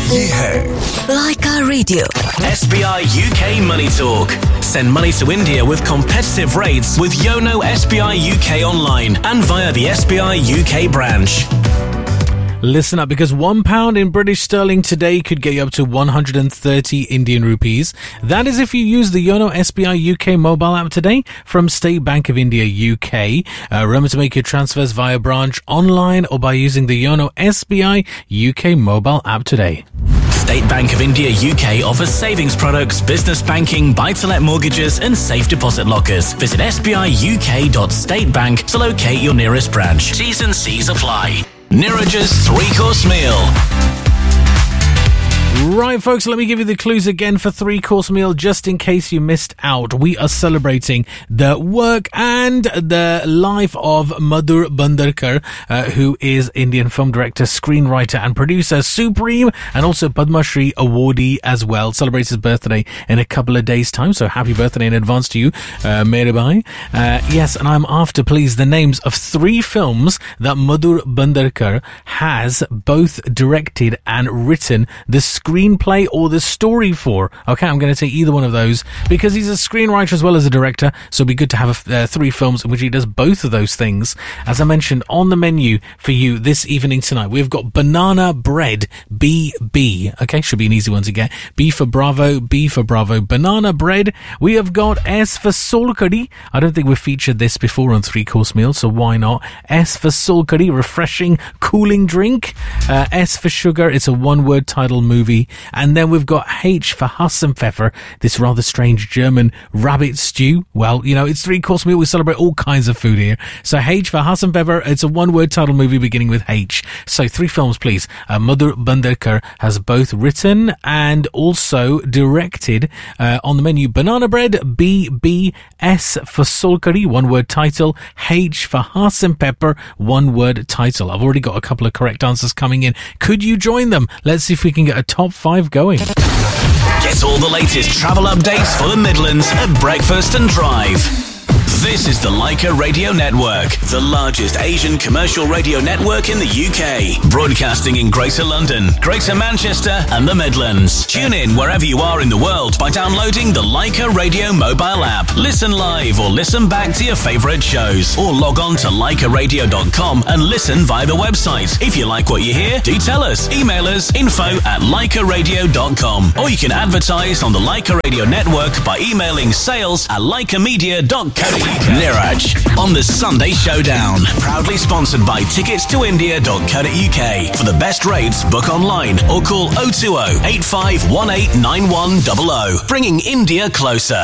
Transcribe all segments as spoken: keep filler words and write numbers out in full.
ये है Laika Radio. S B I U K Money Talk. Send money to India with competitive rates with Yono S B I U K online and via the S B I U K branch. Listen up, because one pound in British sterling today could get you up to one hundred thirty Indian rupees. That is if you use the Yono S B I U K mobile app today from State Bank of India U K. Uh, remember to make your transfers via branch, online, or by using the Yono S B I U K mobile app today. State Bank of India U K offers savings products, business banking, buy-to-let mortgages and safe deposit lockers. Visit s b i u k dot state bank to locate your nearest branch. T's and C's apply. Niraj's three-course meal. Right, folks, let me give you the clues again for three-course meal, just in case you missed out. We are celebrating the work and the life of Madhur Bandarkar, uh, who is Indian film director, screenwriter and producer, supreme, and also Padma Shri awardee as well. Celebrates his birthday in a couple of days' time, so happy birthday in advance to you, uh, Mere bhai. Uh, yes, and I'm after, please, the names of three films that Madhur Bandarkar has both directed and written the screenplay or the story for. Okay, I'm going to take either one of those because he's a screenwriter as well as a director, so it'd be good to have uh, three films in which he does both of those things. As I mentioned, on the menu for you this evening tonight, we've got Banana Bread, B B. Okay, should be an easy one to get. B for Bravo, B for Bravo. Banana Bread. We have got S for Sol Curry. I don't think we've featured this before on Three Course Meal, so why not? S for Sol Curry, refreshing, cooling drink. Uh, S for Sugar, it's a one-word title movie. And then we've got H for Hassenpfeffer, this rather strange German rabbit stew. Well, you know, it's three-course meal. We celebrate all kinds of food here. So H for Hassenpfeffer, it's a one-word title movie beginning with H. So three films, please. Uh, Madhur Bandarkar has both written and also directed. Uh, on the menu, Banana Bread, B B. S for Sol Curry, one-word title. H for Hassenpfeffer, one-word title. I've already got a couple of correct answers coming in. Could you join them? Let's see if we can get a top five going. Get all the latest travel updates for the Midlands at Breakfast and Drive. This is the Laika Radio Network, the largest Asian commercial radio network in the U K, broadcasting in Greater London, Greater Manchester and the Midlands. Tune in wherever you are in the world by downloading the Laika Radio mobile app. Listen live or listen back to your favourite shows, or log on to laika radio dot com and listen via the website. If you like what you hear, do tell us. Email us info at laika radio dot com, or you can advertise on the Laika Radio Network by emailing sales at laika media dot co dot uk. Niraj on the Sunday Showdown, proudly sponsored by tickets to india dot co dot uk. For the best rates, book online or call oh two oh, eight five one eight nine one zero zero. Bringing India closer.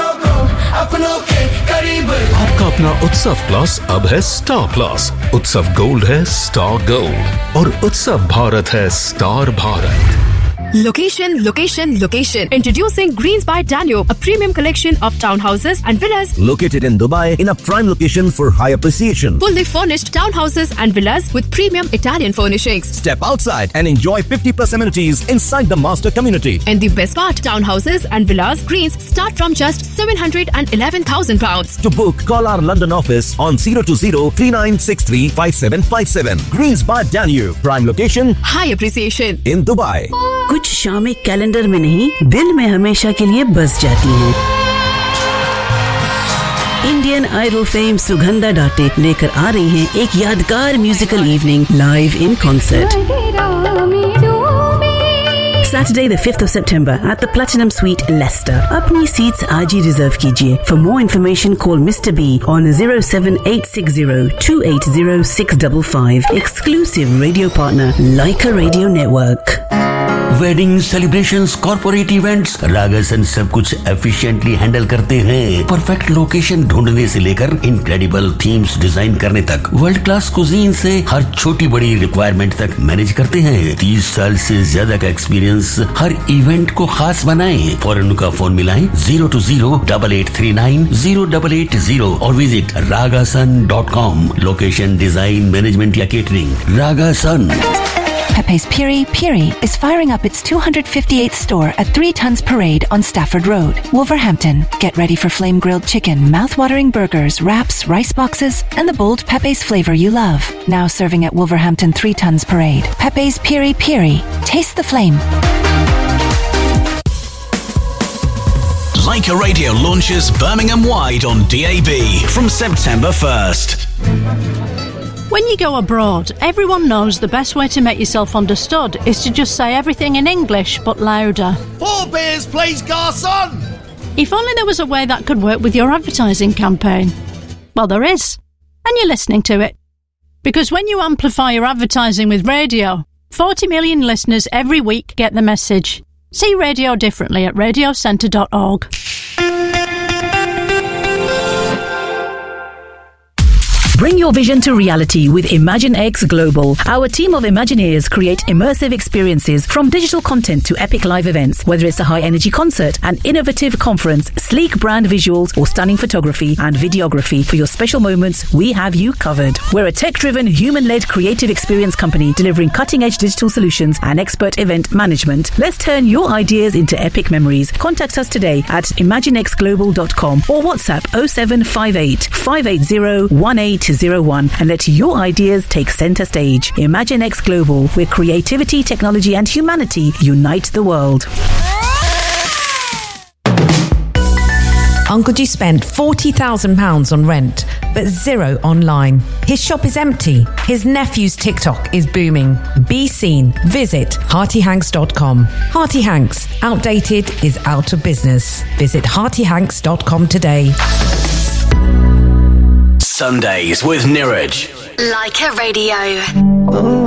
आपका अपना उत्सव plus अब है star plus. उत्सव gold है star gold और उत्सव भारत है star Bharat. Location, location, location. Introducing Greens by Danube, a premium collection of townhouses and villas located in Dubai in a prime location for high appreciation. Fully furnished townhouses and villas with premium Italian furnishings. Step outside and enjoy fifty plus amenities inside the master community. And the best part, townhouses and villas Greens start from just seven hundred eleven thousand pounds. To book, call our London office on zero two zero, three nine six three, five seven five seven. Greens by Danube, prime location, high appreciation in Dubai. कुछ शामें calendar में नहीं, दिल में हमेशा के लिए बस जाती हैं. इंडियन आइडल फेम सुगंधा डाटे लेकर आ रही हैं एक यादगार musical evening live in concert. Saturday the fifth of September at the Platinum Suite, Leicester. अपनी seats आज ही reserve कीजिए. For more information, call Mister B on zero seven eight six zero, two eight zero six five five. Exclusive radio partner, Laika Radio Network. Wedding celebrations, corporate events, रागासन सब कुछ efficiently handle करते हैं. Perfect location ढूंढने से लेकर incredible themes design करने तक, world class cuisine से हर छोटी बड़ी रिक्वायरमेंट तक मैनेज करते हैं. तीस साल से ज्यादा का एक्सपीरियंस हर इवेंट को खास बनाए. फौरन उनका फोन मिलाएं zero to zero double eight three nine zero double eight zero और visit रागासन dot com. Location, design, management या catering, रागासन. Pepe's Piri Piri is firing up its two hundred fifty-eighth store at Three Tons Parade on Stafford Road, Wolverhampton. Get ready for flame grilled chicken, mouth-watering burgers, wraps, rice boxes, and the bold Pepe's flavor you love. Now serving at Wolverhampton Three Tons Parade. Pepe's Piri Piri. Taste the flame. Leica Radio launches Birmingham-wide on D A B from September first. When you go abroad, everyone knows the best way to make yourself understood is to just say everything in English, but louder. Four beers, please, garçon! If only there was a way that could work with your advertising campaign. Well, there is. And you're listening to it. Because when you amplify your advertising with radio, forty million listeners every week get the message. See radio differently at radio centre dot org. Bring your vision to reality with ImagineX Global. Our team of Imagineers create immersive experiences from digital content to epic live events. Whether it's a high-energy concert, an innovative conference, sleek brand visuals, or stunning photography and videography, for your special moments, we have you covered. We're a tech-driven, human-led creative experience company delivering cutting-edge digital solutions and expert event management. Let's turn your ideas into epic memories. Contact us today at imagine x global dot com or WhatsApp oh seven five eight, five eight zero, one eight zero one and let your ideas take center stage. ImagineX Global, where creativity, technology and humanity unite the world. Uncle G spent forty thousand pounds on rent, but zero online. His shop is empty. His nephew's TikTok is booming. Be seen. Visit hearty hanks dot com. Hearty Hanks. Outdated is out of business. Visit hearty hanks dot com today. Sundays with Niraj. Leica Radio.